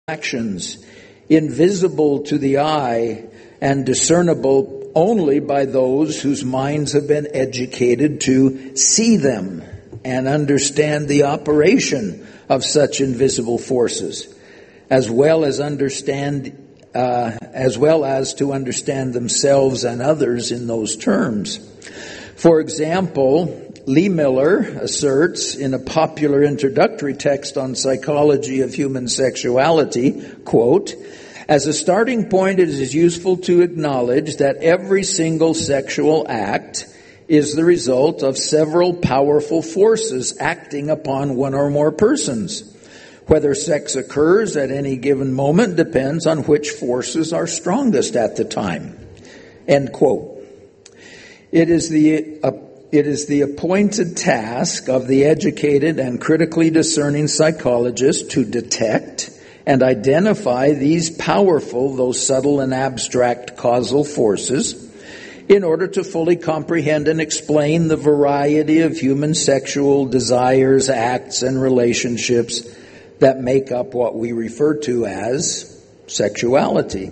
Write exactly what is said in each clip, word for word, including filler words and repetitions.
actions, invisible to the eye and discernible only by those whose minds have been educated to see them and understand the operation of such invisible forces, as well as understand uh, as well as to understand themselves and others in those terms. For example, Lee Miller asserts in a popular introductory text on psychology of human sexuality, quote, "As a starting point, it is useful to acknowledge that every single sexual act is the result of several powerful forces acting upon one or more persons. Whether sex occurs at any given moment depends on which forces are strongest at the time." End quote. It is the uh, It is the appointed task of the educated and critically discerning psychologist to detect and identify these powerful, though subtle and abstract causal forces in order to fully comprehend and explain the variety of human sexual desires, acts, and relationships that make up what we refer to as sexuality.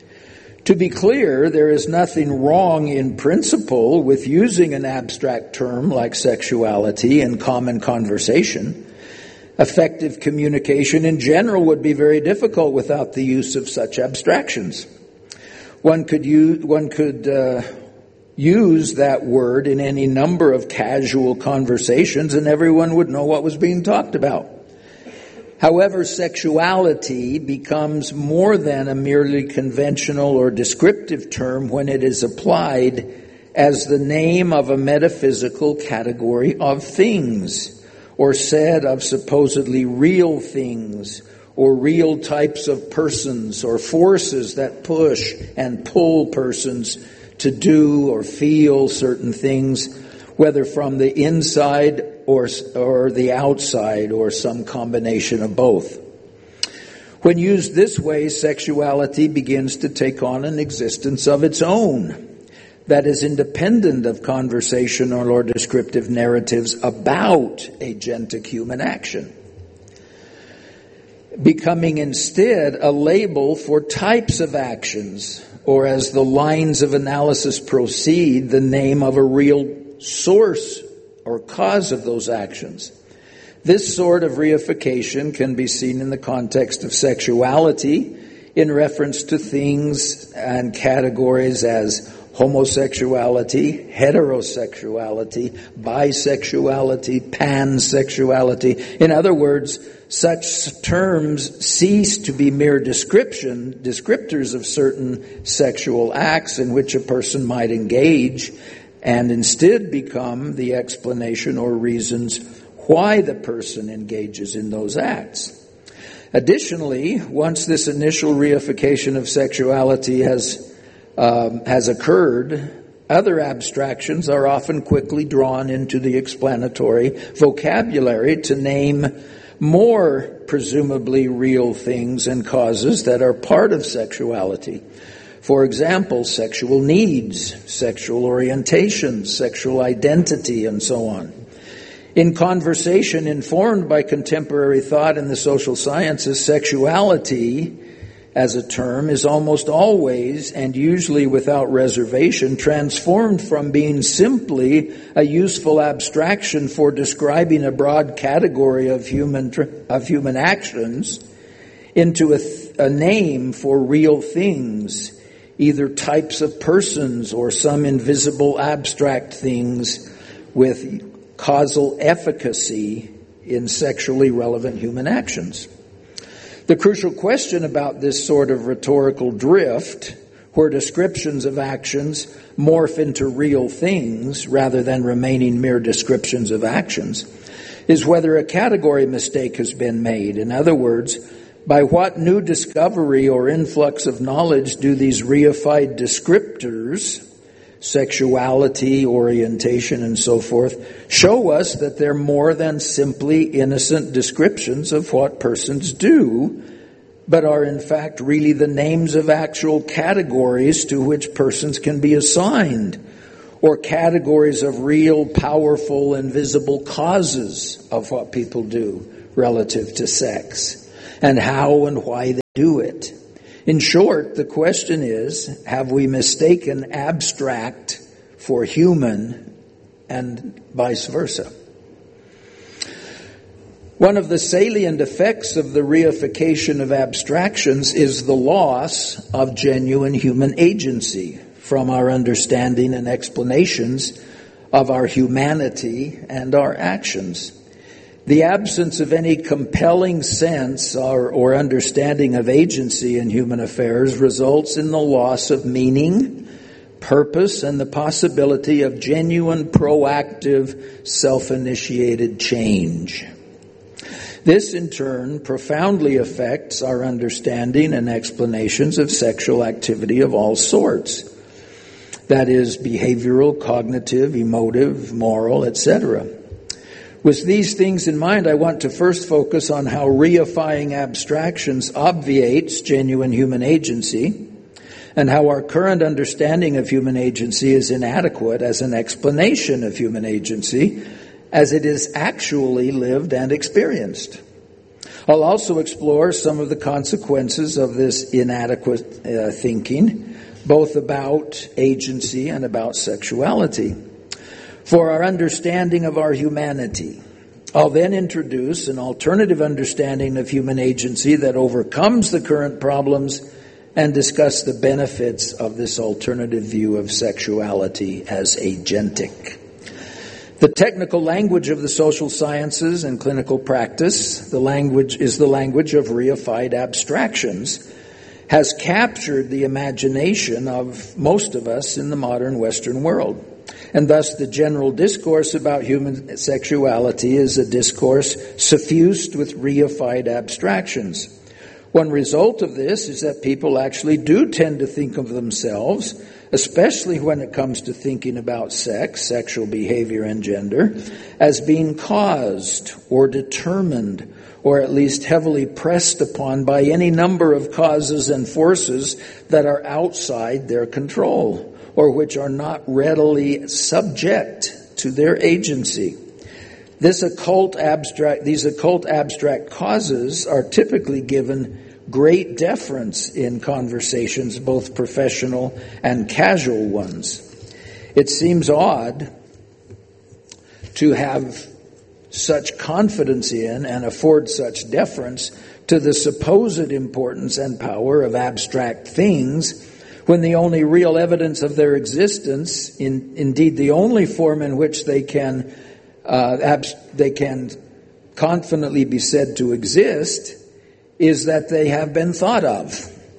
To be clear, there is nothing wrong in principle with using an abstract term like sexuality in common conversation. Effective communication in general would be very difficult without the use of such abstractions. One could use, one could uh, use that word in any number of casual conversations and everyone would know what was being talked about. However, sexuality becomes more than a merely conventional or descriptive term when it is applied as the name of a metaphysical category of things, or said of supposedly real things, or real types of persons, or forces that push and pull persons to do or feel certain things, whether from the inside or, or the outside, or some combination of both. When used this way, sexuality begins to take on an existence of its own that is independent of conversational or descriptive narratives about agentic human action, becoming instead a label for types of actions, or as the lines of analysis proceed, the name of a real source or cause of those actions. This sort of reification can be seen in the context of sexuality in reference to things and categories as homosexuality, heterosexuality, bisexuality, pansexuality. In other words, such terms cease to be mere description, descriptors of certain sexual acts in which a person might engage, and instead become the explanation or reasons why the person engages in those acts. Additionally, once this initial reification of sexuality has um, has occurred, other abstractions are often quickly drawn into the explanatory vocabulary to name more presumably real things and causes that are part of sexuality. For example, sexual needs, sexual orientation, sexual identity, and so on. In conversation informed by contemporary thought in the social sciences, sexuality as a term is almost always and usually without reservation transformed from being simply a useful abstraction for describing a broad category of human of human actions into a, th- a name for real things, either types of persons or some invisible abstract things with causal efficacy in sexually relevant human actions. The crucial question about this sort of rhetorical drift, where descriptions of actions morph into real things rather than remaining mere descriptions of actions, is whether a category mistake has been made. In other words, by what new discovery or influx of knowledge do these reified descriptors, sexuality, orientation, and so forth, show us that they're more than simply innocent descriptions of what persons do, but are in fact really the names of actual categories to which persons can be assigned, or categories of real, powerful, and visible causes of what people do relative to sex. and how and why they do it. In short, the question is, have we mistaken abstract for human and vice versa? One of the salient effects of the reification of abstractions is the loss of genuine human agency from our understanding and explanations of our humanity and our actions. The absence of any compelling sense or, or understanding of agency in human affairs results in the loss of meaning, purpose, and the possibility of genuine, proactive, self-initiated change. This, in turn, profoundly affects our understanding and explanations of sexual activity of all sorts. That is, behavioral, cognitive, emotive, moral, et cetera. With these things in mind, I want to first focus on how reifying abstractions obviates genuine human agency, and how our current understanding of human agency is inadequate as an explanation of human agency, as it is actually lived and experienced. I'll also explore some of the consequences of this inadequate uh, thinking, both about agency and about sexuality. For our understanding of our humanity, I'll then introduce an alternative understanding of human agency that overcomes the current problems and discuss the benefits of this alternative view of sexuality as agentic. The technical language of the social sciences and clinical practice, the language is the language of reified abstractions, has captured the imagination of most of us in the modern Western world. And thus the general discourse about human sexuality is a discourse suffused with reified abstractions. One result of this is that people actually do tend to think of themselves, especially when it comes to thinking about sex, sexual behavior, and gender, as being caused or determined, or at least heavily pressed upon by any number of causes and forces that are outside their control, or which are not readily subject to their agency. This occult abstract, these occult abstract causes are typically given great deference in conversations, both professional and casual ones. It seems odd to have such confidence in and afford such deference to the supposed importance and power of abstract things, when the only real evidence of their existence, in, indeed the only form in which they can uh, abs- they can confidently be said to exist, is that they have been thought of.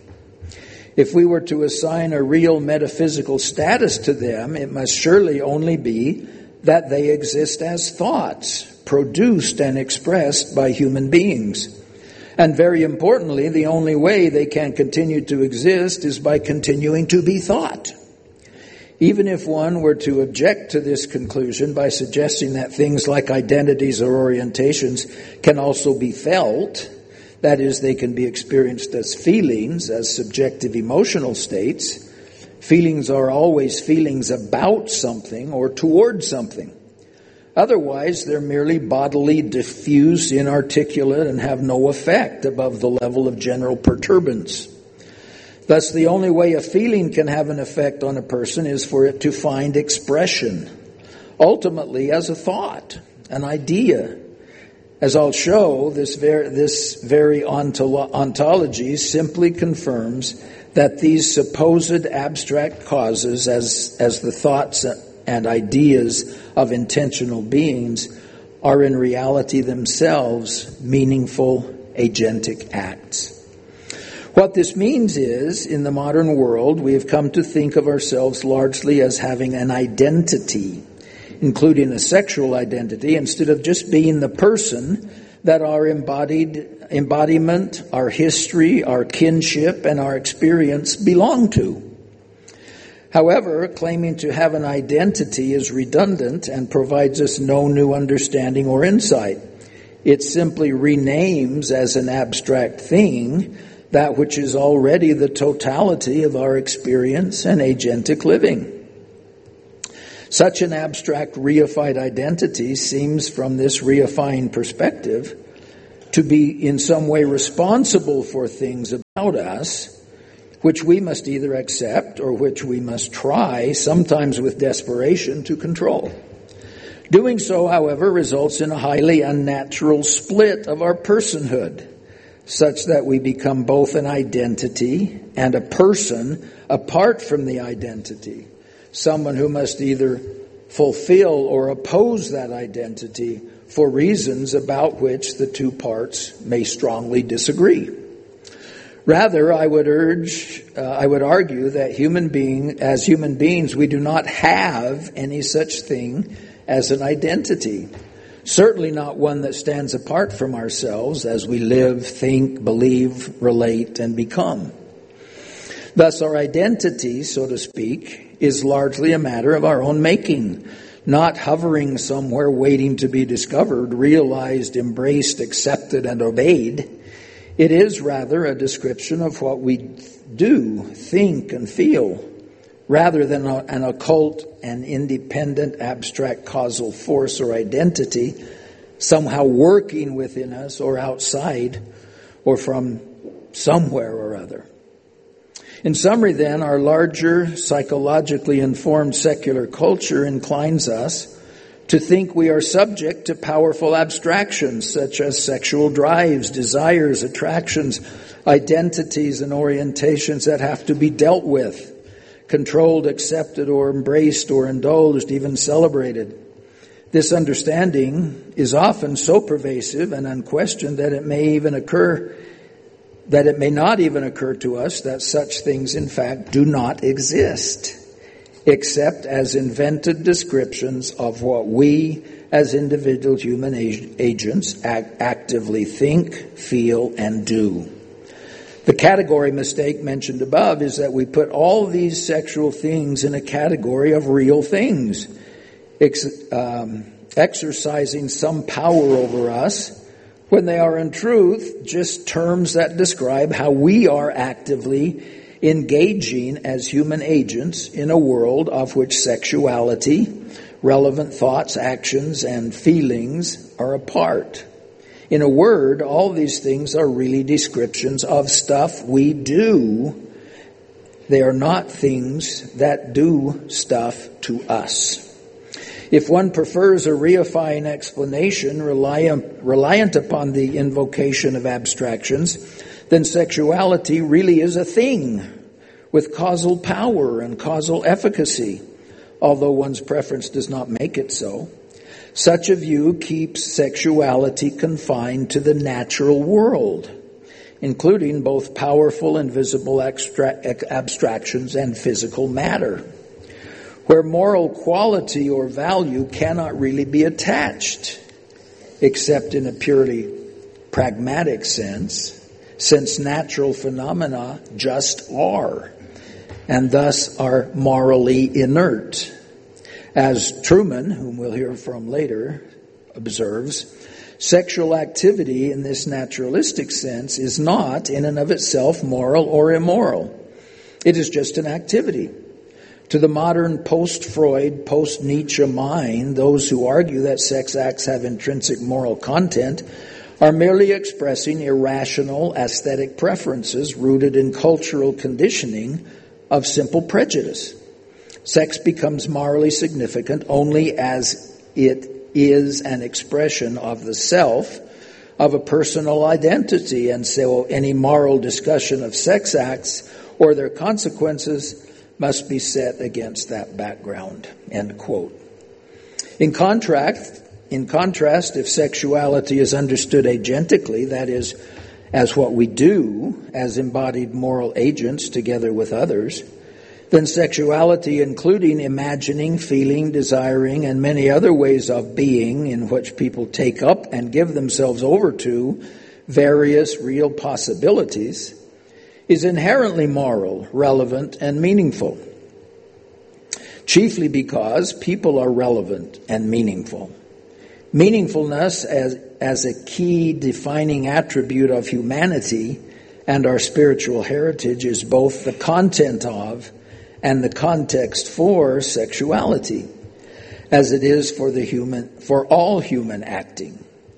If we were to assign a real metaphysical status to them, it must surely only be that they exist as thoughts, produced and expressed by human beings. And very importantly, the only way they can continue to exist is by continuing to be thought. Even if one were to object to this conclusion by suggesting that things like identities or orientations can also be felt, that is, they can be experienced as feelings, as subjective emotional states, feelings are always feelings about something or toward something. Otherwise, they're merely bodily, diffuse, inarticulate, and have no effect above the level of general perturbance. Thus, the only way a feeling can have an effect on a person is for it to find expression, ultimately as a thought, an idea. As I'll show, this very, this very ontolo- ontology simply confirms that these supposed abstract causes, as, as the thoughts and ideas of intentional beings, are in reality themselves meaningful agentic acts. What this means is, in the modern world, we have come to think of ourselves largely as having an identity, including a sexual identity, instead of just being the person that our embodied embodiment, our history, our kinship, and our experience belong to. However, claiming to have an identity is redundant and provides us no new understanding or insight. It simply renames as an abstract thing that which is already the totality of our experience and agentic living. Such an abstract reified identity seems, from this reifying perspective, to be in some way responsible for things about us, which we must either accept or which we must try, sometimes with desperation, to control. Doing so, however, results in a highly unnatural split of our personhood, such that we become both an identity and a person apart from the identity, someone who must either fulfill or oppose that identity for reasons about which the two parts may strongly disagree. Rather, I would urge, uh, I would argue that human being, as human beings, we do not have any such thing as an identity. Certainly not one that stands apart from ourselves as we live, think, believe, relate, and become. Thus, our identity, so to speak, is largely a matter of our own making, not hovering somewhere waiting to be discovered, realized, embraced, accepted, and obeyed. It is rather a description of what we do, think, and feel, rather than an occult and independent abstract causal force or identity, somehow working within us or outside or from somewhere or other. In summary, then, our larger psychologically informed secular culture inclines us to think we are subject to powerful abstractions such as sexual drives, desires, attractions, identities, and orientations that have to be dealt with, controlled, accepted, or embraced, or indulged, even celebrated. This understanding is often so pervasive and unquestioned that it may even occur, that it may not even occur to us that such things in fact do not exist, except as invented descriptions of what we as individual human agents act, actively think, feel, and do. The category mistake mentioned above is that we put all these sexual things in a category of real things, ex, um, exercising some power over us, when they are in truth just terms that describe how we are actively engaging as human agents in a world of which sexuality, relevant thoughts, actions, and feelings are a part. In a word, all these things are really descriptions of stuff we do. They are not things that do stuff to us. If one prefers a reifying explanation reliant, reliant upon the invocation of abstractions, then sexuality really is a thing with causal power and causal efficacy, although one's preference does not make it so. Such a view keeps sexuality confined to the natural world, including both powerful and visible abstra- abstractions and physical matter, where moral quality or value cannot really be attached, except in a purely pragmatic sense, since natural phenomena just are, and thus are morally inert. As Truman, whom we'll hear from later, observes, sexual activity in this naturalistic sense is not in and of itself moral or immoral. It is just an activity. To the modern post-Freud, post-Nietzsche mind, those who argue that sex acts have intrinsic moral content are merely expressing irrational aesthetic preferences rooted in cultural conditioning of simple prejudice. Sex becomes morally significant only as it is an expression of the self, of a personal identity, and so any moral discussion of sex acts or their consequences must be set against that background. End quote. In contrast, in contrast, if sexuality is understood agentically, that is, as what we do as embodied moral agents together with others, then sexuality, including imagining, feeling, desiring, and many other ways of being in which people take up and give themselves over to various real possibilities, is inherently moral, relevant, and meaningful. Chiefly because people are relevant and meaningful. Meaningfulness as, as a key defining attribute of humanity and our spiritual heritage is both the content of and the context for sexuality, as it is for the human, for all human acting.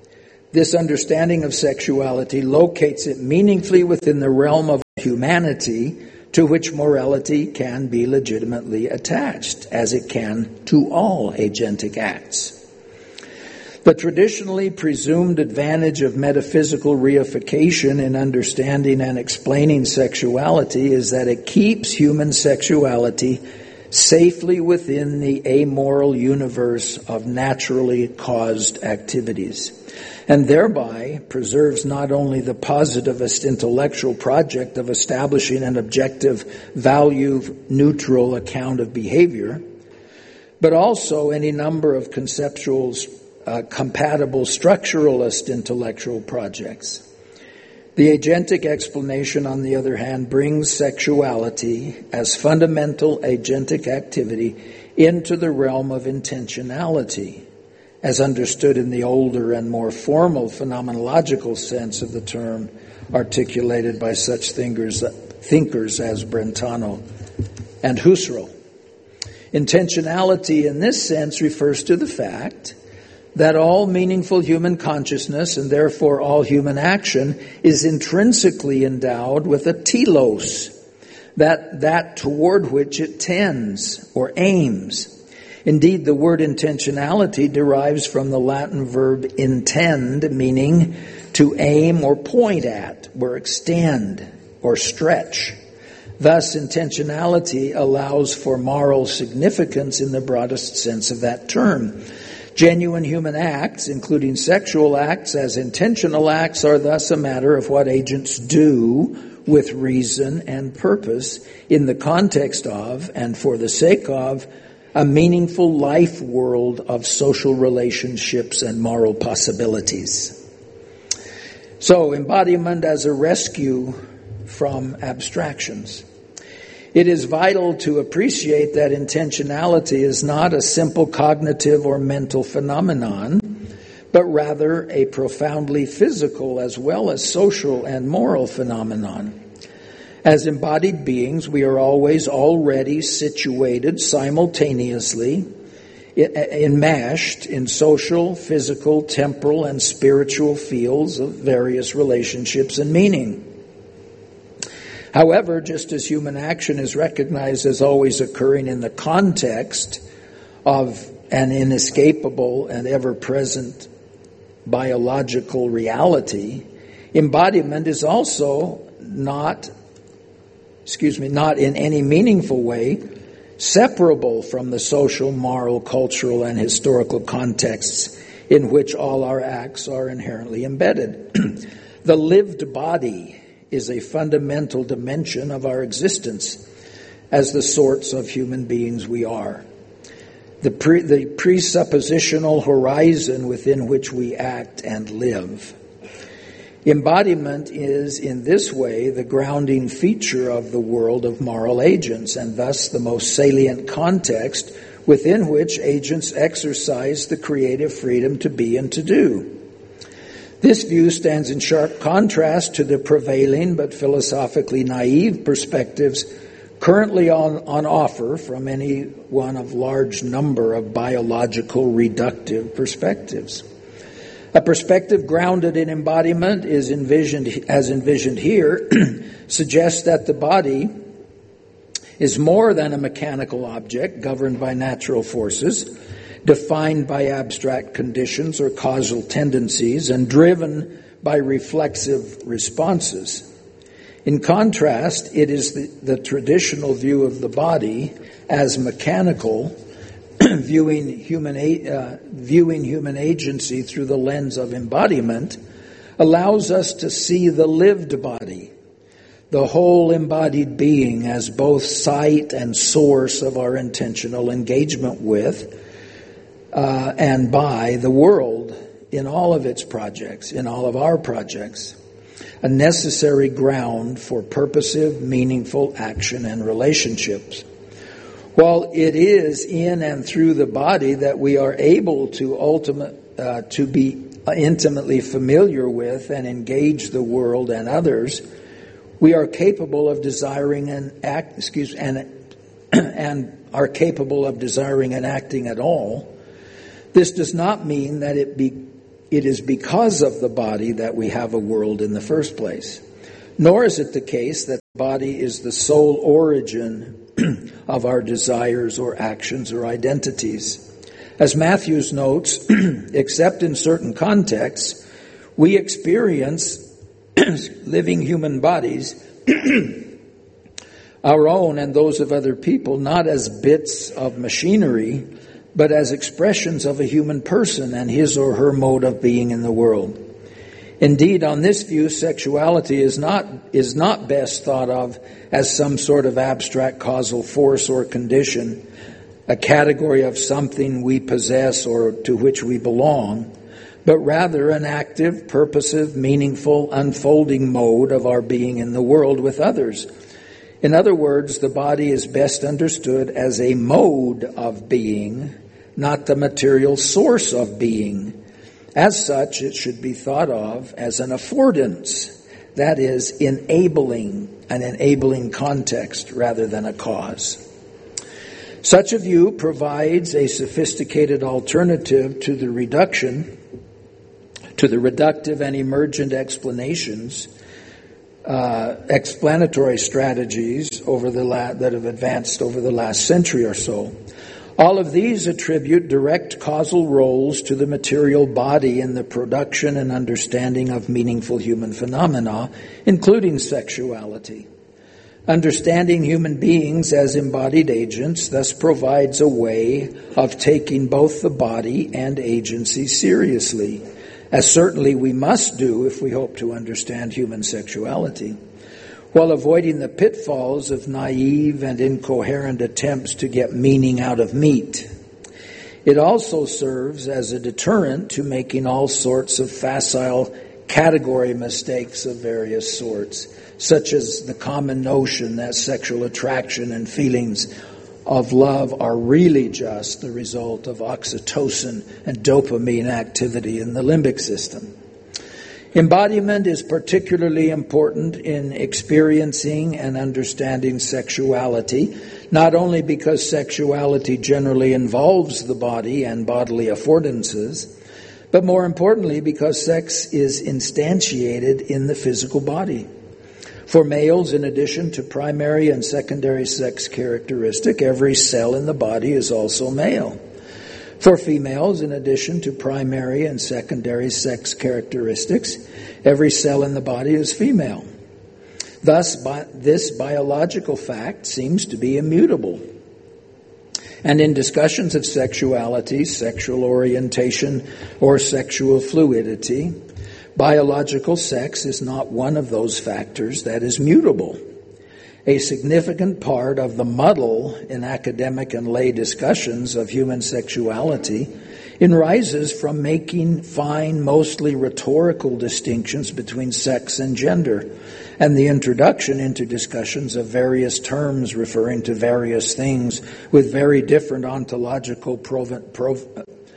This understanding of sexuality locates it meaningfully within the realm of humanity to which morality can be legitimately attached, as it can to all agentic acts. The traditionally presumed advantage of metaphysical reification in understanding and explaining sexuality is that it keeps human sexuality safely within the amoral universe of naturally caused activities, and thereby preserves not only the positivist intellectual project of establishing an objective, value-neutral account of behavior, but also any number of conceptual, uh, compatible structuralist intellectual projects. The agentic explanation, on the other hand, brings sexuality as fundamental agentic activity into the realm of intentionality, as understood in the older and more formal phenomenological sense of the term articulated by such thinkers, thinkers as Brentano and Husserl. Intentionality in this sense refers to the fact that all meaningful human consciousness, and therefore all human action, is intrinsically endowed with a telos, that, that toward which it tends or aims. Indeed, the word intentionality derives from the Latin verb intend, meaning to aim or point at, or extend, or stretch. Thus, intentionality allows for moral significance in the broadest sense of that term. Genuine human acts, including sexual acts as intentional acts, are thus a matter of what agents do with reason and purpose in the context of, and for the sake of, a meaningful life world of social relationships and moral possibilities. So, embodiment as a rescue from abstractions. It is vital to appreciate that intentionality is not a simple cognitive or mental phenomenon, but rather a profoundly physical as well as social and moral phenomenon. As embodied beings, we are always already situated simultaneously, enmeshed in social, physical, temporal, and spiritual fields of various relationships and meaning. However, just as human action is recognized as always occurring in the context of an inescapable and ever-present biological reality, embodiment is also not, excuse me, not in any meaningful way separable from the social, moral, cultural, and historical contexts in which all our acts are inherently embedded. The lived body is a fundamental dimension of our existence as the sorts of human beings we are. The, pre, the presuppositional horizon within which we act and live. Embodiment is, in this way, the grounding feature of the world of moral agents, and thus the most salient context within which agents exercise the creative freedom to be and to do. This view stands in sharp contrast to the prevailing but philosophically naive perspectives currently on, on offer from any one of large number of biological reductive perspectives. A perspective grounded in embodiment is envisioned, as envisioned here, suggests that the body is more than a mechanical object governed by natural forces, defined by abstract conditions or causal tendencies, and driven by reflexive responses. In contrast, it is the, the traditional view of the body as mechanical, viewing human uh, viewing human agency through the lens of embodiment, allows us to see the lived body, the whole embodied being, as both site and source of our intentional engagement with uh, and by the world in all of its projects, in all of our projects, a necessary ground for purposive, meaningful action and relationships. While it is in and through the body that we are able to ultimate uh, to be intimately familiar with and engage the world and others, we are capable of desiring and act, excuse and and are capable of desiring and acting at all. This does not mean that it be it is because of the body that we have a world in the first place. Nor is it the case that the body is the sole origin of our desires or actions or identities. As Matthews notes, except in certain contexts, we experience living human bodies, our own and those of other people, not as bits of machinery, but as expressions of a human person and his or her mode of being in the world. Indeed, on this view, sexuality is not is not best thought of as some sort of abstract causal force or condition, a category of something we possess or to which we belong, but rather an active, purposive, meaningful, unfolding mode of our being in the world with others. In other words, the body is best understood as a mode of being, not the material source of being. As such, it should be thought of as an affordance, that is, enabling, an enabling context rather than a cause. Such a view provides a sophisticated alternative to the reduction, to the reductive and emergent explanations, uh, explanatory strategies over the la- that have advanced over the last century or so. All of these attribute direct causal roles to the material body in the production and understanding of meaningful human phenomena, including sexuality. Understanding human beings as embodied agents thus provides a way of taking both the body and agency seriously, as certainly we must do if we hope to understand human sexuality, while avoiding the pitfalls of naive and incoherent attempts to get meaning out of meat. It also serves as a deterrent to making all sorts of facile category mistakes of various sorts, such as the common notion that sexual attraction and feelings of love are really just the result of oxytocin and dopamine activity in the limbic system. Embodiment is particularly important in experiencing and understanding sexuality, not only because sexuality generally involves the body and bodily affordances, but more importantly because sex is instantiated in the physical body. For males, in addition to primary and secondary sex characteristic, every cell in the body is also male. For females, in addition to primary and secondary sex characteristics, every cell in the body is female. Thus, bi- this biological fact seems to be immutable. And in discussions of sexuality, sexual orientation, or sexual fluidity, biological sex is not one of those factors that is mutable. A significant part of the muddle in academic and lay discussions of human sexuality arises from making fine, mostly rhetorical distinctions between sex and gender, and the introduction into discussions of various terms referring to various things with very different ontological prov- prov-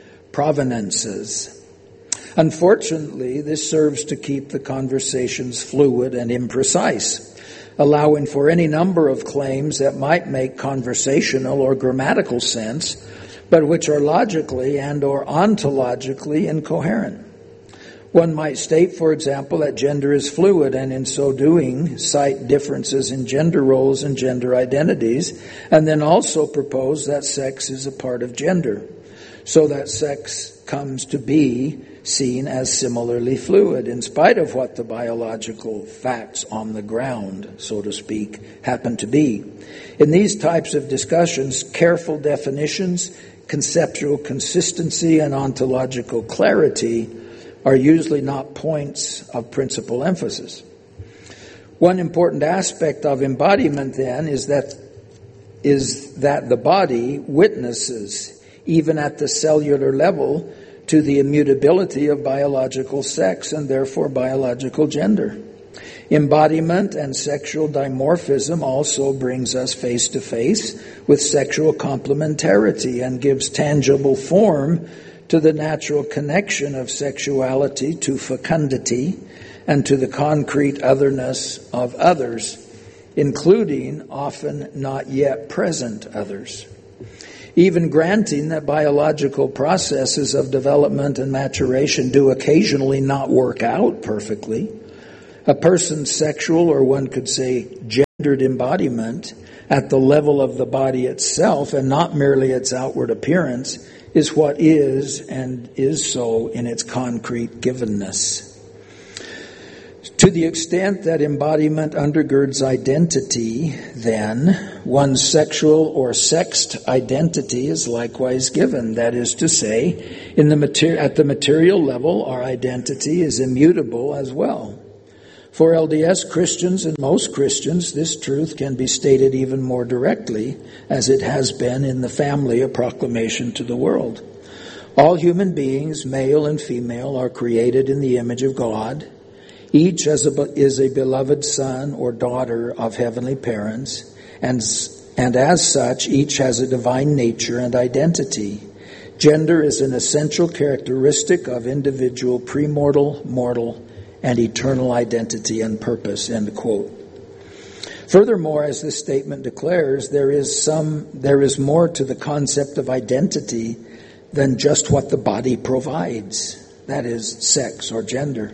provenances. Unfortunately, this serves to keep the conversations fluid and imprecise, allowing for any number of claims that might make conversational or grammatical sense, but which are logically and or ontologically incoherent. One might state, for example, that gender is fluid, and in so doing cite differences in gender roles and gender identities, and then also propose that sex is a part of gender, so that sex comes to be seen as similarly fluid, in spite of what the biological facts on the ground, so to speak, happen to be. In these types of discussions, careful definitions, conceptual consistency, and ontological clarity are usually not points of principal emphasis. One important aspect of embodiment, then, is that is that the body witnesses, even at the cellular level, to the immutability of biological sex and therefore biological gender. Embodiment and sexual dimorphism also brings us face to face with sexual complementarity and gives tangible form to the natural connection of sexuality to fecundity and to the concrete otherness of others, including often not yet present others. Even granting that biological processes of development and maturation do occasionally not work out perfectly, a person's sexual, or one could say gendered embodiment at the level of the body itself and not merely its outward appearance is what is and is so in its concrete givenness. To the extent that embodiment undergirds identity, then one's sexual or sexed identity is likewise given. That is to say, in the mater- at the material level, our identity is immutable as well. For L D S Christians and most Christians, this truth can be stated even more directly, as it has been in the family, a proclamation to the world. All human beings, male and female, are created in the image of God. Each is a, is a beloved son or daughter of heavenly parents, and, and as such, each has a divine nature and identity. Gender is an essential characteristic of individual premortal, mortal, and eternal identity and purpose, end quote. Furthermore, as this statement declares, there is some, there is more to the concept of identity than just what the body provides. That is, sex or gender.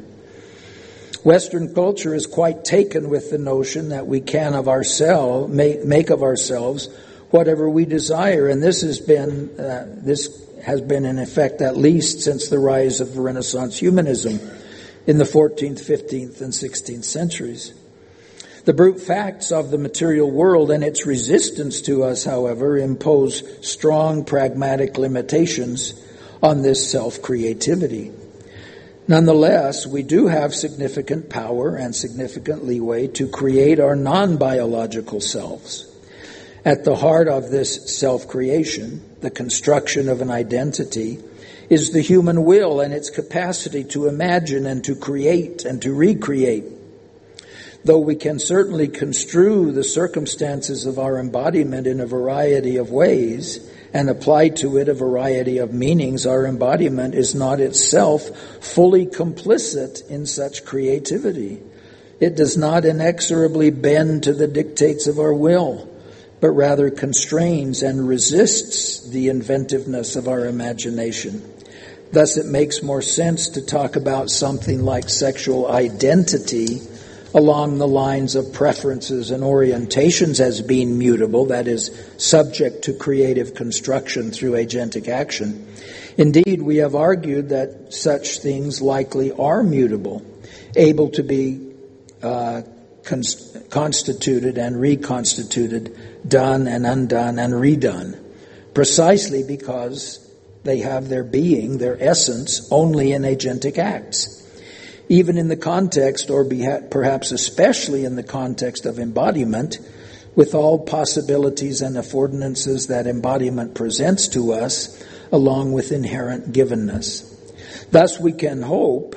Western culture is quite taken with the notion that we can of ourselves make, make of ourselves whatever we desire, and this has been uh, this has been in effect at least since the rise of Renaissance humanism in the fourteenth, fifteenth, and sixteenth centuries. The brute facts of the material world and its resistance to us, however, impose strong pragmatic limitations on this self-creativity. Nonetheless, we do have significant power and significant leeway to create our non-biological selves. At the heart of this self-creation, the construction of an identity, is the human will and its capacity to imagine and to create and to recreate. Though we can certainly construe the circumstances of our embodiment in a variety of ways and apply to it a variety of meanings, our embodiment is not itself fully complicit in such creativity. It does not inexorably bend to the dictates of our will, but rather constrains and resists the inventiveness of our imagination. Thus, it makes more sense to talk about something like sexual identity along the lines of preferences and orientations as being mutable, that is, subject to creative construction through agentic action. Indeed, we have argued that such things likely are mutable, able to be uh, cons- constituted and reconstituted, done and undone and redone, precisely because they have their being, their essence, only in agentic acts. Even in the context, or perhaps especially in the context of embodiment, with all possibilities and affordances that embodiment presents to us, along with inherent givenness. Thus, we can hope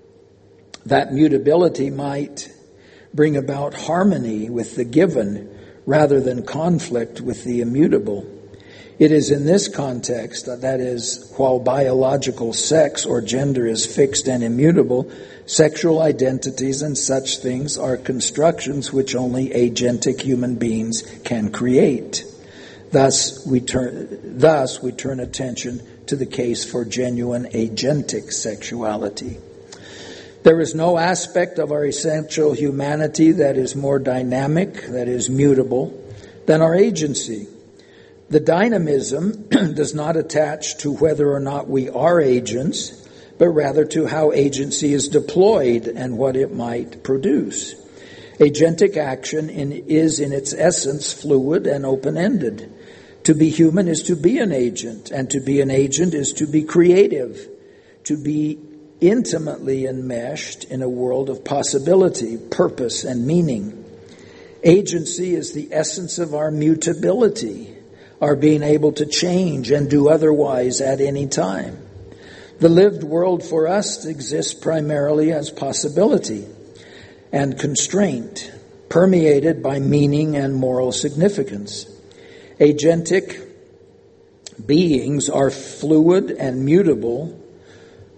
that mutability might bring about harmony with the given rather than conflict with the immutable. It is in this context, that is, while biological sex or gender is fixed and immutable, sexual identities and such things are constructions which only agentic human beings can create. Thus, we turn, thus we turn attention to the case for genuine agentic sexuality. There is no aspect of our essential humanity that is more dynamic, that is mutable, than our agency. The dynamism does not attach to whether or not we are agents, but rather to how agency is deployed and what it might produce. Agentic action in, is in its essence fluid and open-ended. To be human is to be an agent, and to be an agent is to be creative, to be intimately enmeshed in a world of possibility, purpose, and meaning. Agency is the essence of our mutability, our being able to change and do otherwise at any time. The lived world for us exists primarily as possibility and constraint, permeated by meaning and moral significance. Agentic beings are fluid and mutable,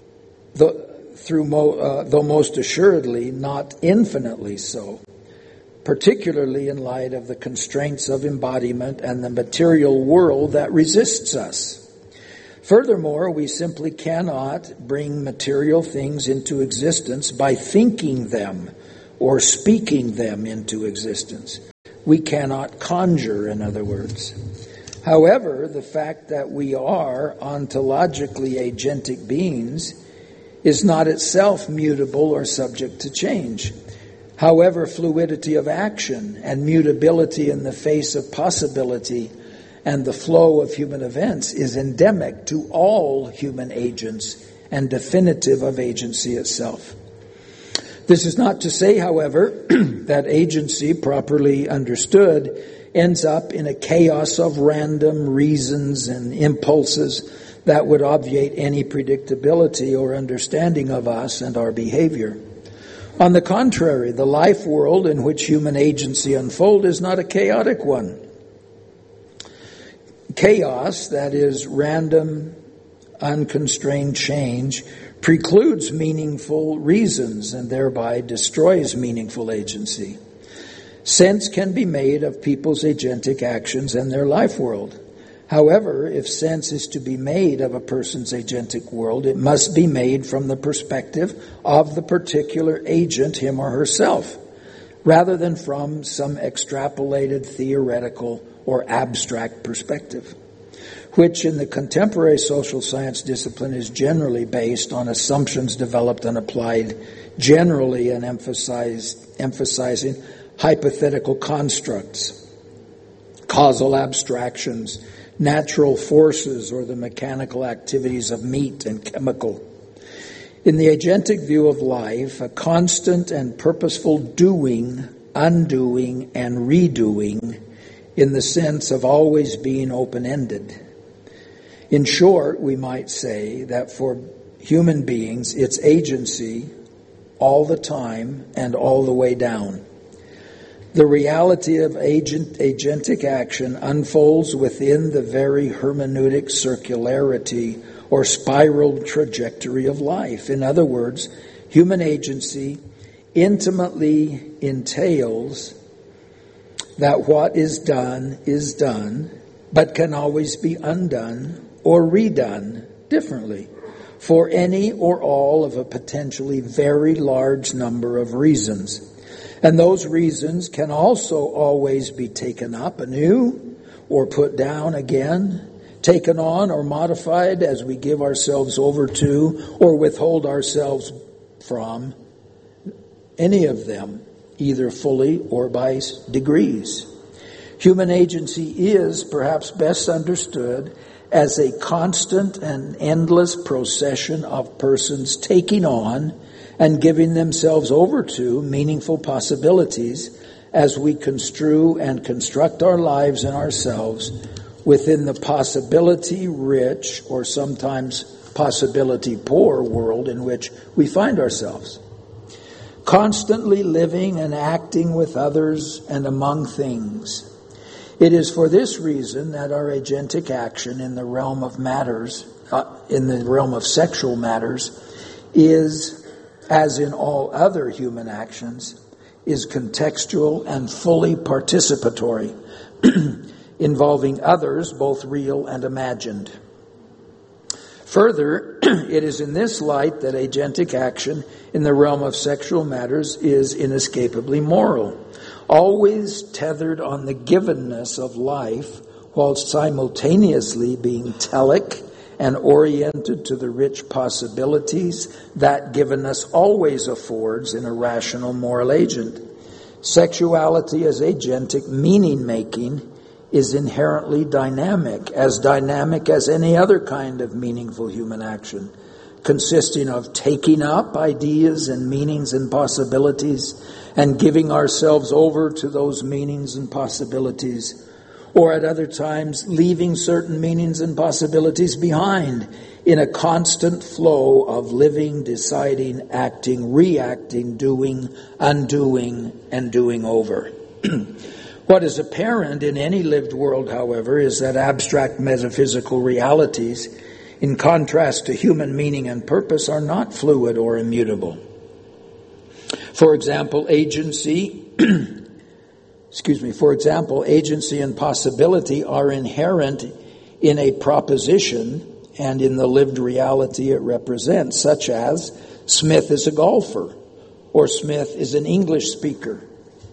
though, through mo, uh, though most assuredly not infinitely so. particularly in light of the constraints of embodiment and the material world that resists us. Furthermore, we simply cannot bring material things into existence by thinking them or speaking them into existence. We cannot conjure, in other words. However, the fact that we are ontologically agentic beings is not itself mutable or subject to change. However, fluidity of action and mutability in the face of possibility and the flow of human events is endemic to all human agents and definitive of agency itself. This is not to say, however, that agency, properly understood, ends up in a chaos of random reasons and impulses that would obviate any predictability or understanding of us and our behavior. On the contrary, the life world in which human agency unfolds is not a chaotic one. Chaos, that is, random, unconstrained change, precludes meaningful reasons and thereby destroys meaningful agency. Sense can be made of people's agentic actions and their life world. However, if sense is to be made of a person's agentic world, it must be made from the perspective of the particular agent, him or herself, rather than from some extrapolated theoretical or abstract perspective, which in the contemporary social science discipline is generally based on assumptions developed and applied generally and emphasized, emphasizing hypothetical constructs, causal abstractions, natural forces, or the mechanical activities of meat and chemical. In the agentic view of life, a constant and purposeful doing, undoing, and redoing in the sense of always being open-ended. In short, we might say that for human beings, it's agency all the time and all the way down. The reality of agent, agentic action unfolds within the very hermeneutic circularity or spiral trajectory of life. In other words, human agency intimately entails that what is done is done, but can always be undone or redone differently for any or all of a potentially very large number of reasons. And those reasons can also always be taken up anew or put down again, taken on or modified as we give ourselves over to or withhold ourselves from any of them, either fully or by degrees. Human agency is perhaps best understood as a constant and endless procession of persons taking on and giving themselves over to meaningful possibilities as we construe and construct our lives and ourselves within the possibility-rich or sometimes possibility-poor world in which we find ourselves. Constantly living and acting with others and among things. It is for this reason that our agentic action in the realm of matters, uh, in the realm of sexual matters, is, as in all other human actions, is contextual and fully participatory, involving others, both real and imagined. Further, it is in this light that agentic action in the realm of sexual matters is inescapably moral, always tethered on the givenness of life, while simultaneously being telic and oriented to the rich possibilities that givenness always affords in a rational moral agent. Sexuality as agentic meaning-making is inherently dynamic, as dynamic as any other kind of meaningful human action, consisting of taking up ideas and meanings and possibilities and giving ourselves over to those meanings and possibilities, or at other times leaving certain meanings and possibilities behind in a constant flow of living, deciding, acting, reacting, doing, undoing, and doing over. What is apparent in any lived world, however, is that abstract metaphysical realities, in contrast to human meaning and purpose, are not fluid or immutable. For example, agency excuse me, for example, agency and possibility are inherent in a proposition and in the lived reality it represents, such as Smith is a golfer or Smith is an English speaker.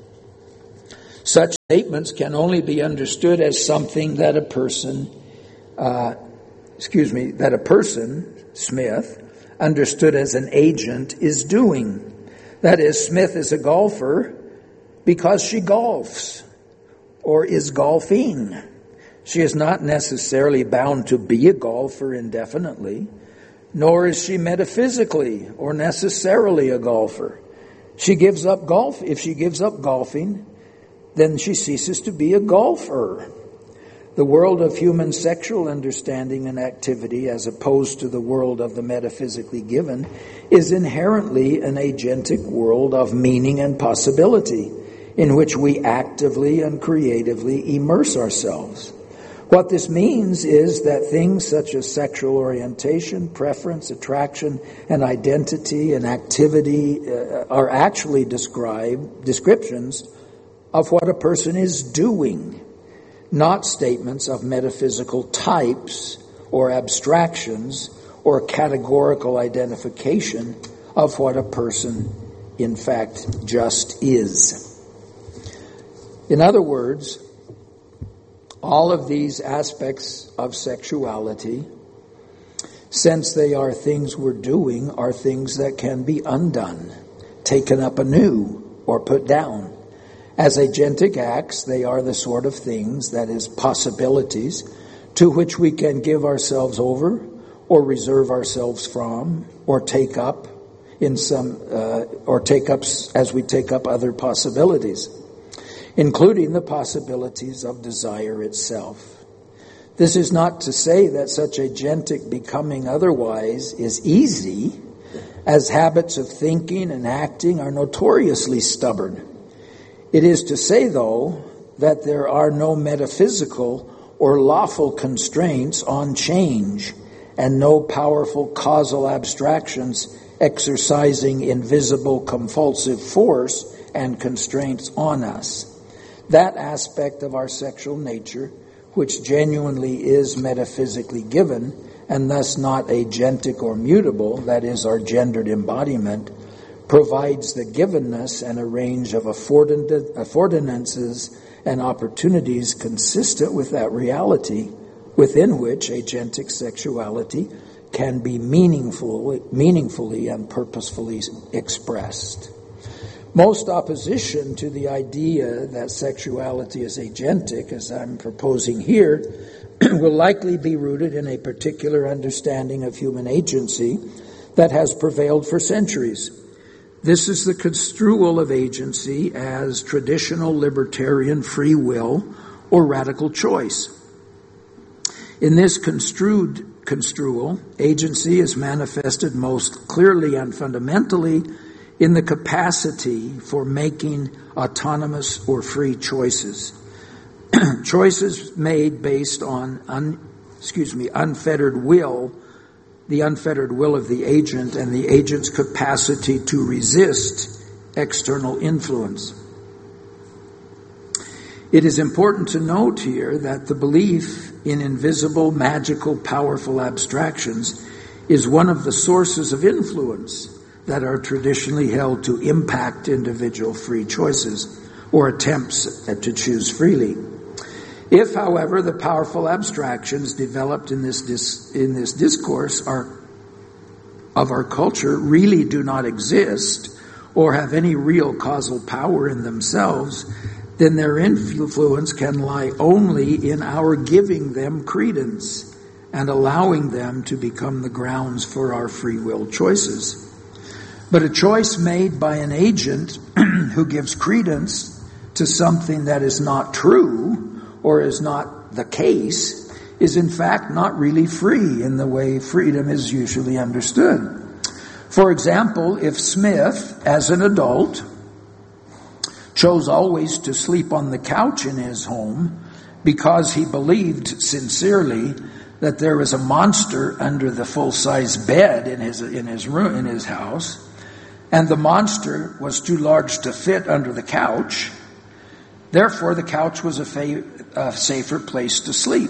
Such statements can only be understood as something that a person, uh, excuse me, that a person, Smith, understood as an agent is doing. That is, Smith is a golfer because she golfs or is golfing. She is not necessarily bound to be a golfer indefinitely, nor is she metaphysically or necessarily a golfer. She gives up golf. If she gives up golfing, then she ceases to be a golfer. The world of human sexual understanding and activity, as opposed to the world of the metaphysically given, is inherently an agentic world of meaning and possibility, in which we actively and creatively immerse ourselves. What this means is that things such as sexual orientation, preference, attraction, and identity and activity uh, are actually described, descriptions of what a person is doing, not statements of metaphysical types or abstractions or categorical identification of what a person, in fact, just is. In other words, all of these aspects of sexuality, since they are things we're doing, are things that can be undone, taken up anew, or put down. As agentic acts, they are the sort of things, that is, possibilities, to which we can give ourselves over, or reserve ourselves from, or take up in some, uh, or take up as we take up other possibilities, including the possibilities of desire itself. This is not to say that such agentic becoming otherwise is easy, as habits of thinking and acting are notoriously stubborn. It is to say, though, that there are no metaphysical or lawful constraints on change, and no powerful causal abstractions exercising invisible compulsive force and constraints on us. That aspect of our sexual nature, which genuinely is metaphysically given, and thus not agentic or mutable, that is, our gendered embodiment, provides the givenness and a range of affordances and opportunities consistent with that reality, within which agentic sexuality can be meaningfully, meaningfully and purposefully expressed. Most opposition to the idea that sexuality is agentic, as I'm proposing here, will likely be rooted in a particular understanding of human agency that has prevailed for centuries. This is the construal of agency as traditional libertarian free will or radical choice. In this construed construal, agency is manifested most clearly and fundamentally in the capacity for making autonomous or free choices. Choices made based on, un, excuse me, unfettered will, the unfettered will of the agent and the agent's capacity to resist external influence. It is important to note here that the belief in invisible, magical, powerful abstractions is one of the sources of influence that are traditionally held to impact individual free choices or attempts to choose freely. If, however, the powerful abstractions developed in this dis- in this discourse are of our culture really do not exist or have any real causal power in themselves, then their influence can lie only in our giving them credence and allowing them to become the grounds for our free will choices. But a choice made by an agent who gives credence to something that is not true or is not the case is in fact not really free in the way freedom is usually understood. For example, if Smith, as an adult, chose always to sleep on the couch in his home because he believed sincerely that there was a monster under the full-size bed in his in his room in his house, and the monster was too large to fit under the couch, Therefore, the couch was a, fa- a safer place to sleep.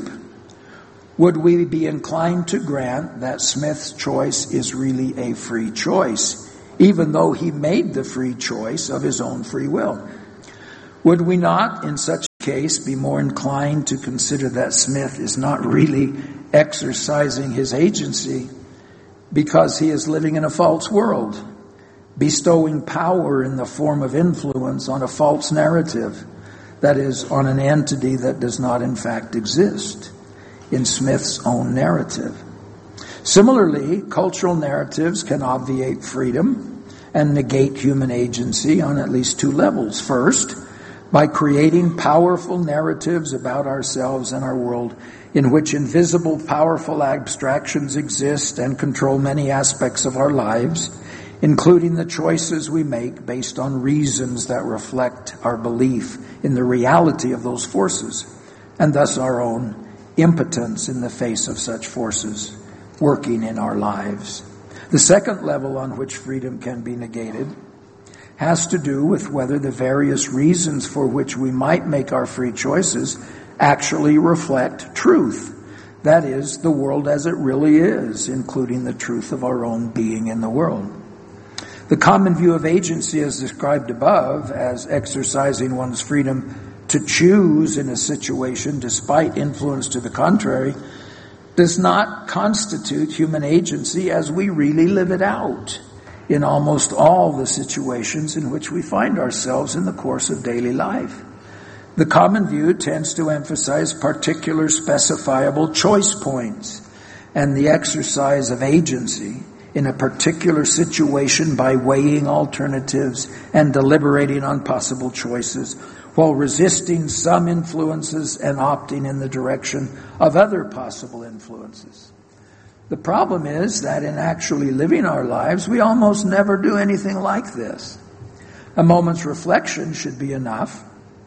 Would we be inclined to grant that Smith's choice is really a free choice, even though he made the free choice of his own free will? Would we not, in such a case, be more inclined to consider that Smith is not really exercising his agency because he is living in a false world, bestowing power in the form of influence on a false narrative, that is, on an entity that does not in fact exist in Smith's own narrative? Similarly, cultural narratives can obviate freedom and negate human agency on at least two levels. First, by creating powerful narratives about ourselves and our world in which invisible, powerful abstractions exist and control many aspects of our lives, including the choices we make based on reasons that reflect our belief in the reality of those forces, and thus our own impotence in the face of such forces working in our lives. The second level on which freedom can be negated has to do with whether the various reasons for which we might make our free choices actually reflect truth. That is, the world as it really is, including the truth of our own being in the world. The common view of agency as described above, as exercising one's freedom to choose in a situation despite influence to the contrary, does not constitute human agency as we really live it out in almost all the situations in which we find ourselves in the course of daily life. The common view tends to emphasize particular specifiable choice points and the exercise of agency in a particular situation by weighing alternatives and deliberating on possible choices, while resisting some influences and opting in the direction of other possible influences. The problem is that in actually living our lives, we almost never do anything like this. A moment's reflection should be enough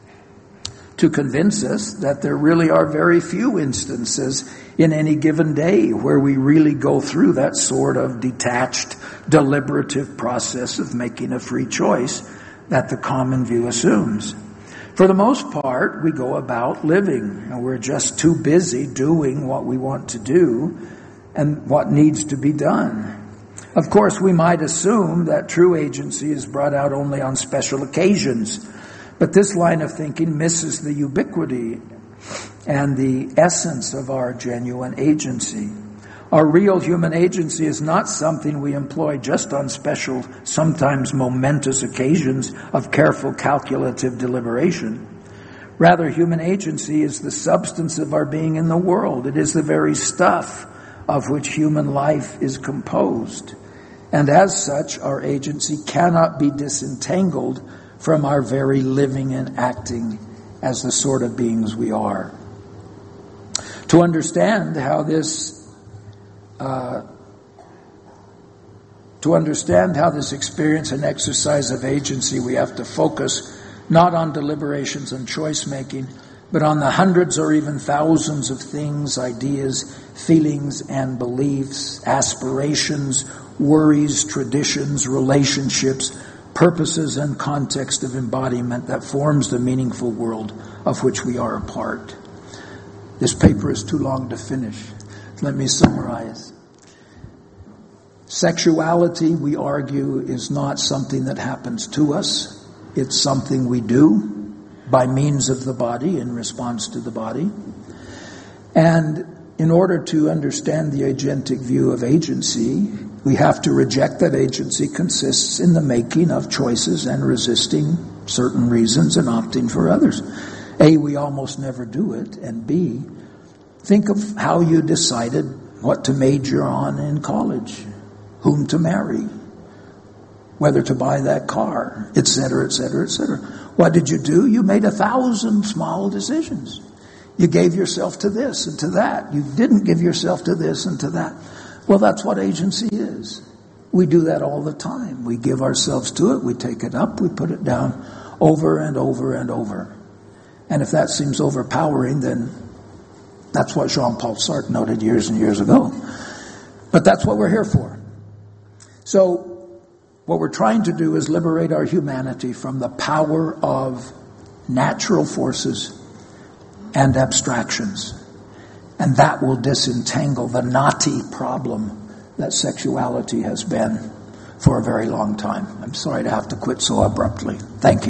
to convince us that there really are very few instances in any given day where we really go through that sort of detached, deliberative process of making a free choice that the common view assumes. For the most part, we go about living, and we're just too busy doing what we want to do and what needs to be done. Of course, we might assume that true agency is brought out only on special occasions, but this line of thinking misses the ubiquity and the essence of our genuine agency. Our real human agency is not something we employ just on special, sometimes momentous occasions of careful calculative deliberation. Rather, human agency is the substance of our being in the world. It is the very stuff of which human life is composed. And as such, our agency cannot be disentangled from our very living and acting as the sort of beings we are. To understand how this uh, to understand how this experience and exercise of agency, we have to focus not on deliberations and choice making, but on the hundreds or even thousands of things, ideas, feelings, and beliefs, aspirations, worries, traditions, relationships, purposes, and context of embodiment that forms the meaningful world of which we are a part. This paper is too long to finish. Let me summarize. Sexuality, we argue, is not something that happens to us. It's something we do by means of the body, in response to the body. And in order to understand the agentic view of agency, we have to reject that agency consists in the making of choices and resisting certain reasons and opting for others. A, we almost never do it, and B, think of how you decided what to major on in college, whom to marry, whether to buy that car, et cetera, et cetera, et cetera. What did you do? You made a thousand small decisions. You gave yourself to this and to that. You didn't give yourself to this and to that. Well, that's what agency is. We do that all the time. We give ourselves to it. We take it up. We put it down over and over and over. And if that seems overpowering, then that's what Jean-Paul Sartre noted years and years ago. But that's what we're here for. So what we're trying to do is liberate our humanity from the power of natural forces and abstractions. And that will disentangle the knotty problem that sexuality has been for a very long time. I'm sorry to have to quit so abruptly. Thank you.